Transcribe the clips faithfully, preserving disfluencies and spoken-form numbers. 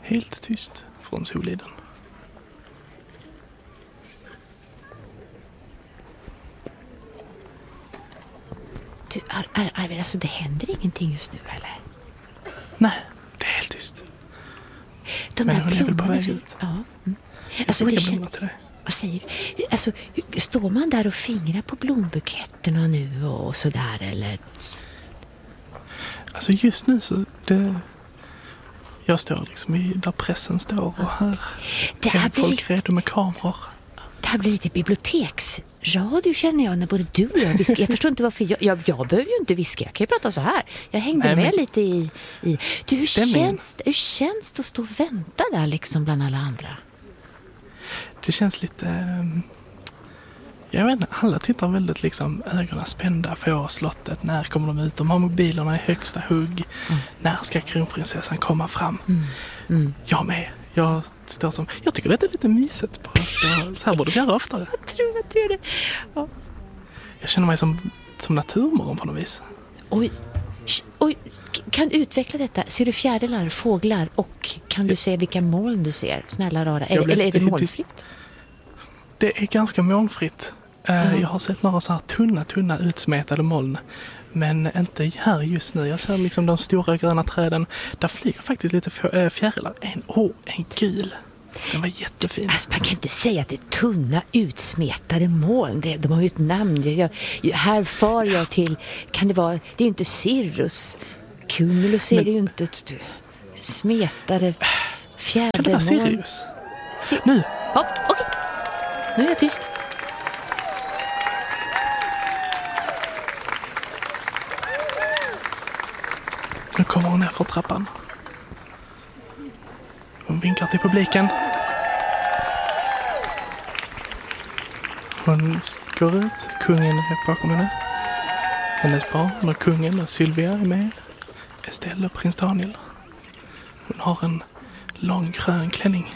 helt tyst från Soliden. Du, Ar- Ar- Arvid, alltså det händer ingenting just nu, eller? Nej, det är helt tyst. De Men där hon är väl på blommorna, väg så- ut. Ja. Mm. Jag Alltså, ska det skicka kän- blommorna till dig. Vad säger du? Alltså, hur- står man där och fingrar på blombuketterna nu och sådär, eller? Alltså just nu så det... Jag står liksom i där pressen står och här Det här är blir folk lite- redo med kameror. Det här blir lite biblioteksradio, känner jag, när både du och jag viskar. Jag förstår inte varför. Jag, jag, jag behöver ju inte viska. Jag kan ju prata så här. Jag hängde Nej, med men- lite i... i. Du, hur Stämningen. känns, hur känns det att stå och vänta där liksom bland alla andra? Det känns lite... ehm, Jag vet inte, alla tittar väldigt liksom ögonen spända på slottet. När kommer de ut? De har mobilerna i högsta hugg. Mm. När ska kronprinsessan komma fram? Mm. Mm. Jag med. Jag står som... Jag tycker det är lite mysigt på att stå. Så här borde vi göra oftare. Jag tror att du gör det. Ja. Jag känner mig som, som naturmorgon på något vis. Oj, sh- oj, k- kan du utveckla detta? Ser du fjärilar, fåglar och kan du Ja. se vilka moln du ser? Snälla rara. Jag Eller, blev eller är det lite- molnfritt? Det är ganska molnfritt. Eh, Mm. Jag har sett några så här tunna, tunna utsmetade moln. Men inte här just nu. Jag ser liksom de stora gröna träden. Där flyger faktiskt lite f- äh, fjärilar. En, oh, en gul. Den var jättefin. Alltså, man kan inte säga att det är tunna, utsmetade moln. Det, de har ju ett namn. Jag, jag, här far jag till... Kan det vara... Det är ju inte cirrus. Cumulus är Men- det ju inte. t- t- Smetade Kan det fjädermoln. vara Sirius? Sir- Nu! Ja, okej. Nu är jag tyst. Nu kommer hon ner för trappan. Hon vinkar till publiken. Hon går ut. Kungen är bakom henne. Hennes barn och kungen och Sylvia är med. Estelle och prins Daniel. Hon har en lång grön klänning.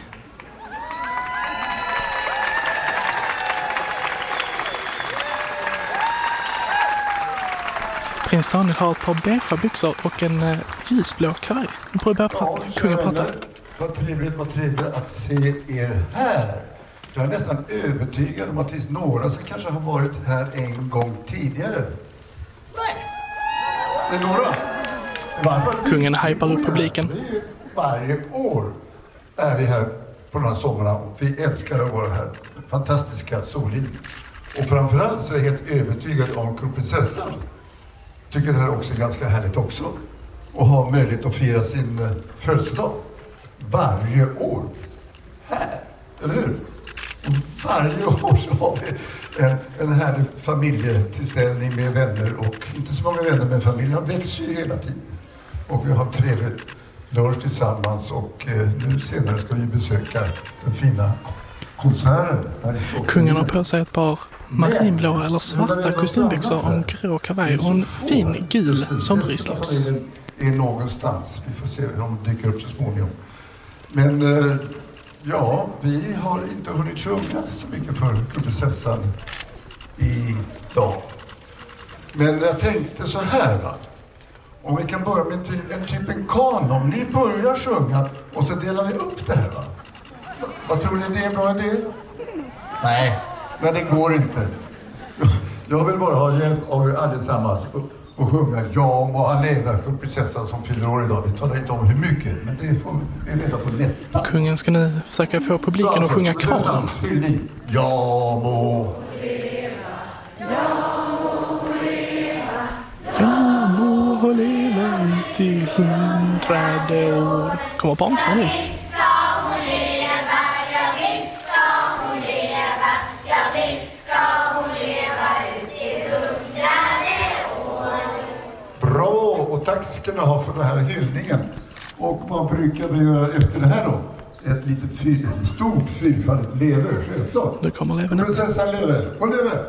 Prins Daniel har ett par beigea byxor och en uh, ljusblå kavaj. Nu börjar börja prata. Kungen pratar. Vad trevligt, vad trevligt att se er här. Jag är nästan övertygad om att det finns några som kanske har varit här en gång tidigare. Nej, det är några. Varför? Kungen hypar upp publiken. Vi, varje år är vi här på de här sommarna. Vi älskar att vara här. Fantastiska Soliden. Och framförallt så är jag helt övertygad om kronprinsessan. Tycker det här också är ganska härligt också. Och ha möjlighet att fira sin eh, födelsedag. Varje år. Här. Eller hur? Och varje år så har vi en, en härlig familjetillställning med vänner. Och inte så många vänner, men familjen växer ju hela tiden. Och vi har trevligt lunch tillsammans. Och eh, nu senare ska vi besöka den fina konserten. här i Stockholm. Kungen har på sig ett par marinblåa eller svarta kostymbyxor och en grå kavaj och en fin gul sommarisslips. Familjen är någonstans. Vi får se om de dyker upp så småningom. Men eh, ja, vi har inte hunnit sjunga så mycket för kronprinsessan idag. Men jag tänkte så här, va. Om vi kan börja med en typ en, typ en kanon. Ni börjar sjunga och så delar vi upp det här, va. Vad tror ni, det är en bra idé? Nej, men det går inte. Jag vill bara ha hjälp av er allesammans och, och sjunga Ja må han leva för prinsessan som fyller år idag. Vi talar inte om hur mycket, men det får vi reda på nästa. Kungen ska nu försöka få publiken att sjunga kanon. Hyllning. Ja må... Ja må leva ut i hundrade år. Kommer barnkanon nu. Bra, och tack ska ni ha för den här hyllningen. Och vad brukar vi göra efter det här då? Ett litet fyr, ett stort fyrfaldigt lever, självklart. Nu kommer levernet. Prinsessan lever, och lever!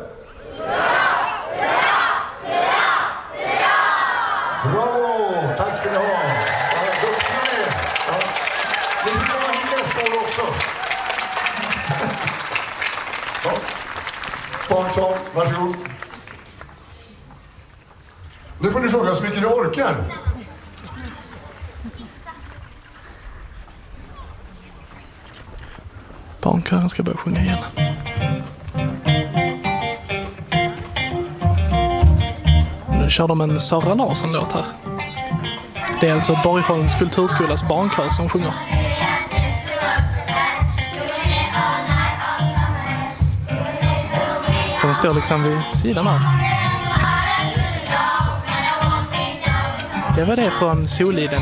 Bravo, tack ska ni ha. Ja, duktiga ni är. Ja. Vi vill ha in nästa år också. Ja. Barnsson, varsågod. Nu får ni sjunga så mycket ni orkar. Barnkören ska börja sjunga igen. Nu kör de en Sara Larsson-låt här. Det är alltså Borgholms kulturskolas barnkör som sjunger. De står liksom vid sidan av. Det var det från Soliden.